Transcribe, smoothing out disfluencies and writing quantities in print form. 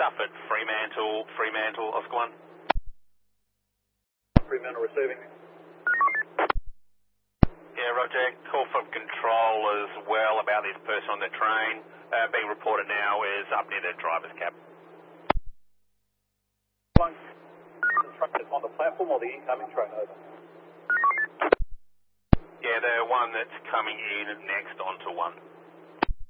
stuff at Fremantle, Oscar 1. Fremantle receiving. Yeah, Roger. Call from control as well about this person on the train. Being reported now is up near the driver's cab. The train is on the platform or the incoming train, over? Yeah, the one that's coming in next onto 1.